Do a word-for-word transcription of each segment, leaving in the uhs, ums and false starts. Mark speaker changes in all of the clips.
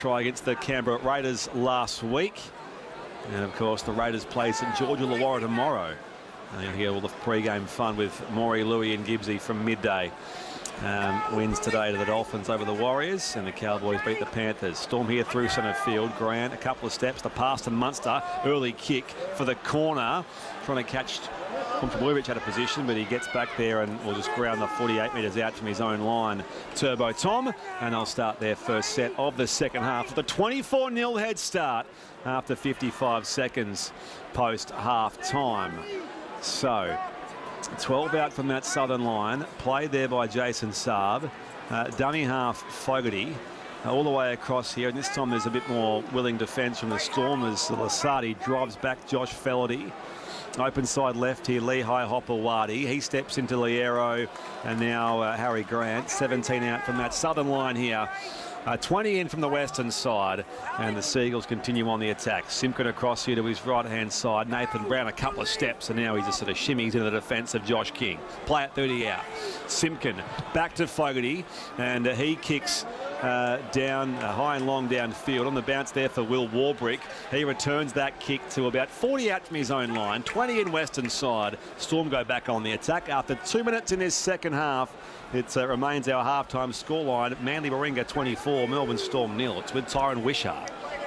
Speaker 1: Try against the Canberra Raiders last week. And of course the Raiders play St George Illawarra tomorrow. And you'll hear all the pre-game fun with Maury, Louis and Gibbsy from midday. Um, wins today to the Dolphins over the Warriors, and the Cowboys beat the Panthers. Storm here through centre field. Grant, a couple of steps, the pass to Munster. Early kick for the corner. Trying to catch Tomjabojevic out of position, but he gets back there and will just ground the forty-eight metres out from his own line. Turbo Tom, and they'll start their first set of the second half with a twenty-four nil head start after fifty-five seconds post half time. So twelve out from that southern line, played there by Jason Saab. Uh, dummy half Fogarty uh, all the way across here, and this time there's a bit more willing defence from the Storm as Lasati drives back Josh Fellerty. Open side left here, Lehigh Hopewadi. He steps into Liero, and now uh, Harry Grant. seventeen out from that southern line here. Uh, twenty in from the western side, and the Seagulls continue on the attack. Simpkin across here to his right-hand side. Nathan Brown a couple of steps, and now he just sort of shimmies into the defence of Josh King. Play at thirty out. Simpkin back to Fogarty, and uh, he kicks uh, down uh, high and long downfield. On the bounce there for Will Warbrick. He returns that kick to about forty out from his own line. twenty in western side. Storm go back on the attack after two minutes in this second half. It uh, remains our halftime scoreline. Manly Warringah twenty-four, Melbourne Storm nil. It's with Tyron Wishart.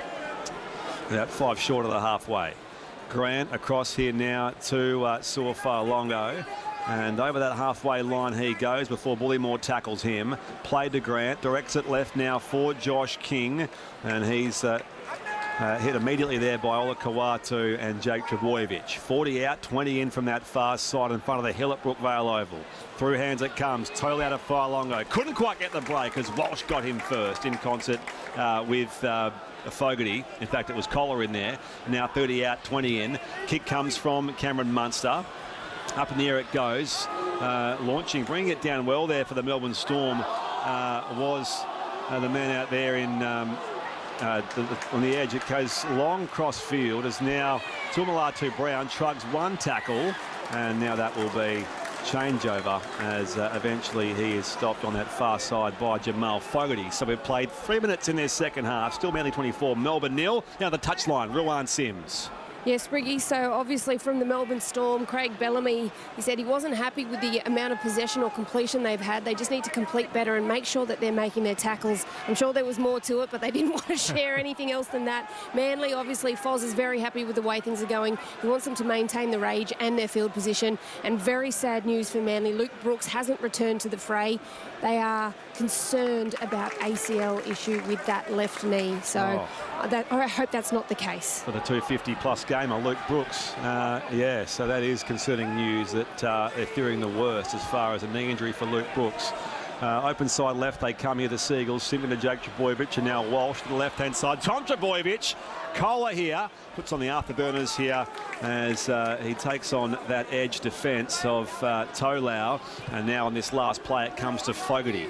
Speaker 1: About five short of the halfway. Grant across here now to uh, Suafa-Longo. And over that halfway line he goes before Bullymore tackles him. Played to Grant, directs it left now for Josh King. And he's uh, uh, hit immediately there by Ola Kawatu and Jake Trbojevic. forty out, twenty in from that far side in front of the hill at Brookvale Oval. Through hands it comes, total out of Fire-Longo. Couldn't quite get the break as Walsh got him first in concert uh, with uh, Fogarty. In fact, it was Collar in there. Now thirty out, twenty in. Kick comes from Cameron Munster. Up in the air it goes. Uh, launching, bringing it down well there for the Melbourne Storm uh, was uh, the man out there in um, uh, the, the, on the edge. It goes long cross field as now Tumalatu Brown shrugs one tackle, and now that will be changeover as uh, eventually he is stopped on that far side by Jamal Fogarty. So we've played three minutes in their second half. Still Manly twenty-four, Melbourne nil. Now the touchline, Ruan Sims.
Speaker 2: Yes, Briggy, so obviously from the Melbourne Storm, Craig Bellamy, he said he wasn't happy with the amount of possession or completion they've had. They just need to complete better and make sure that they're making their tackles. I'm sure there was more to it, but they didn't want to share anything else than that. Manly, obviously, Foz is very happy with the way things are going. He wants them to maintain the rage and their field position. And very sad news for Manly. Luke Brooks hasn't returned to the fray. They are concerned about A C L issue with that left knee. So oh. that, I hope that's not the case.
Speaker 1: For the two fifty plus gamer, Luke Brooks. Uh, yeah, so that is concerning news that uh, they're fearing the worst as far as a knee injury for Luke Brooks. Uh, open side left, they come here, the Seagulls. Simpkin to Jake Trbojevic, and now Walsh to the left-hand side. Tom Trbojevic, Kohler here, puts on the afterburners here as uh, he takes on that edge defence of uh, Tolau. And now on this last play, it comes to Fogarty.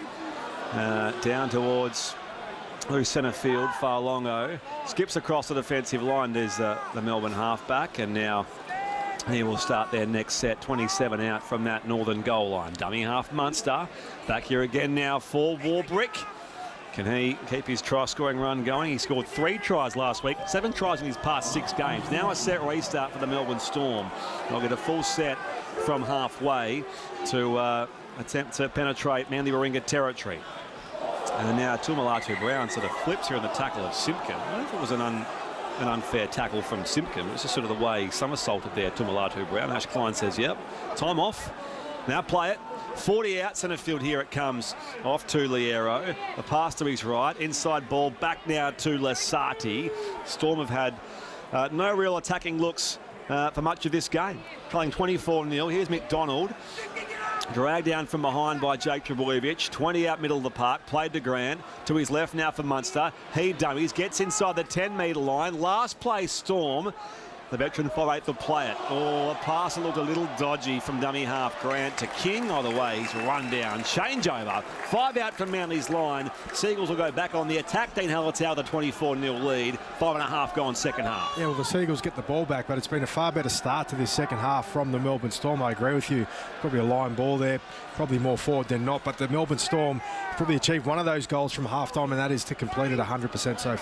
Speaker 1: Uh, down towards through centre field, Far-Longo. Skips across the defensive line. There's uh, the Melbourne halfback, and now he will start their next set. twenty-seven out from that northern goal line. Dummy half Munster. Back here again now for Warbrick. Can he keep his try-scoring run going? He scored three tries last week, seven tries in his past six games. Now a set restart for the Melbourne Storm. They'll get a full set from halfway to uh, attempt to penetrate Manly Warringah territory. And now Tumalatu Brown sort of flips here in the tackle of Simpkin. I don't know if it was an, un, an unfair tackle from Simpkin. It was just sort of the way he somersaulted there, Tumalatu Brown. Ash Klein says, yep, time off. Now play it. forty out centre field, here it comes off to Liero. The pass to his right. Inside ball back now to Lasati. Storm have had uh, no real attacking looks uh, for much of this game. Playing twenty-four nil. Here's McDonald. Dragged down from behind by Jake Trbojevic. twenty out middle of the park. Played to Grant. To his left now for Munster. He dummies. Gets inside the ten metre line. Last play Storm. The veteran five eight will play it. Oh, a pass looked a little dodgy from dummy half Grant to King. Either way, he's run down. Changeover. Five out from Manly's line. Seagulls will go back on the attack. Dean Hallertau, the twenty-four nil lead. Five and a half gone second half.
Speaker 3: Yeah, well, the Seagulls get the ball back, but it's been a far better start to this second half from the Melbourne Storm. I agree with you. Probably a line ball there. Probably more forward than not. But the Melbourne Storm probably achieved one of those goals from halftime, and that is to complete it one hundred percent so